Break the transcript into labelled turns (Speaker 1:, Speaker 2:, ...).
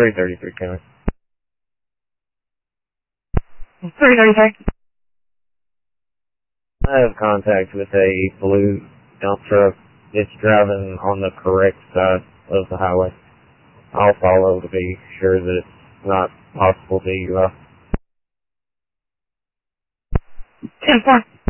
Speaker 1: 333 County.
Speaker 2: 333.
Speaker 1: I have contact with a blue dump truck. It's driving on the correct side of the highway. I'll follow to be sure that it's not possible to
Speaker 2: 10-4.